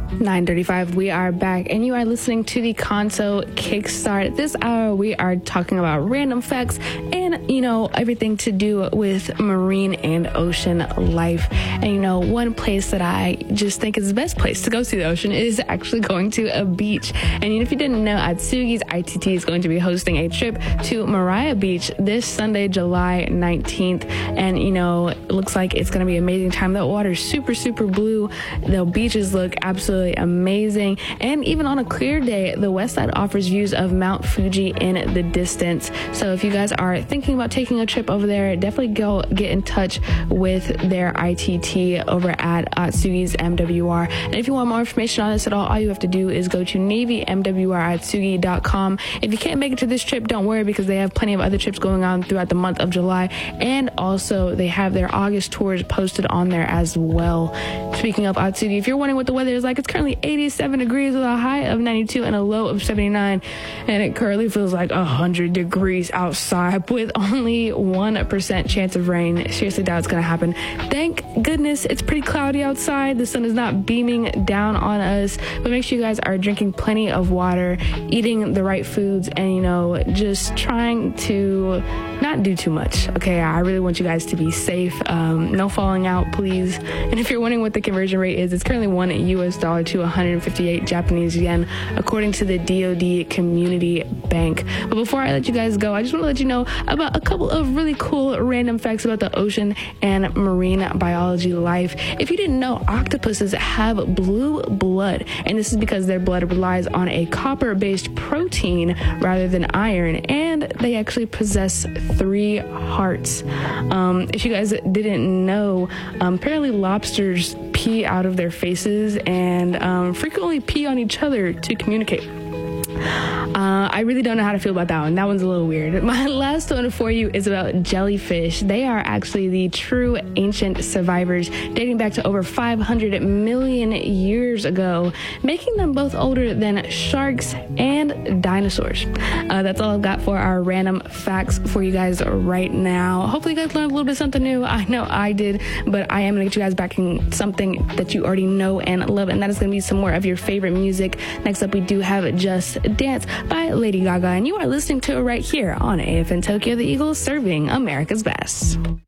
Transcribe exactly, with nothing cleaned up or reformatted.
nine thirty-five, we are back, and you are listening to the Console Kickstart. This hour, we are talking about random facts and, you know, everything to do with marine and ocean life. And, you know, one place that I just think is the best place to go see the ocean is actually going to a beach. And you know, if you didn't know, Atsugi's I T T is going to be hosting a trip to Mariah Beach this Sunday, July nineteenth. And, you know, it looks like it's going to be an amazing time. The water's super, super blue. The beaches look absolutely amazing. And even on a clear day, the west side offers views of Mount Fuji in the distance. So if you guys are thinking about taking a trip over there, definitely go get in touch with their I T T over at Atsugi's M W R. And if you want more information on this at all, all you have to do is go to navy m w r atsugi dot com. If you can't make it to this trip, don't worry, because they have plenty of other trips going on throughout the month of July. And also they have their August tours posted on there as well. Speaking of Atsugi, if you're wondering what the weather is like, it's currently eighty-seven degrees with a high of ninety-two and a low of seventy-nine. And it currently feels like one hundred degrees outside with only one percent chance of rain. Seriously doubt it's going to happen. Thank goodness it's pretty cloudy outside. The sun is not beaming down on us. But make sure you guys are drinking plenty of water, eating the right foods, and, you know, just trying to not do too much. Okay, I really want you guys to be safe. Um, no falling out, please. And if you're wondering what the conversion rate is, it's currently one U S dollar to one hundred fifty-eight Japanese yen, according to the D O D Community Bank. But before I let you guys go, I just want to let you know about a couple of really cool random facts about the ocean and marine biology life. If you didn't know, octopuses have blue blood, and this is because their blood relies on a copper-based protein rather than iron, and they actually possess three hearts. Um, if you guys didn't know, um, apparently lobsters pee out of their faces and um, frequently pee on each other to communicate. Uh, I really don't know how to feel about that one. That one's a little weird. My last one for you is about jellyfish. They are actually the true ancient survivors, dating back to over five hundred million years ago, making them both older than sharks and dinosaurs. Uh, that's all I've got for our random facts for you guys right now. Hopefully you guys learned a little bit something new. I know I did, but I am going to get you guys back in something that you already know and love, and that is going to be some more of your favorite music. Next up, we do have Just Dance by Lady Gaga, and you are listening to it right here on A F N Tokyo, the Eagles serving America's best.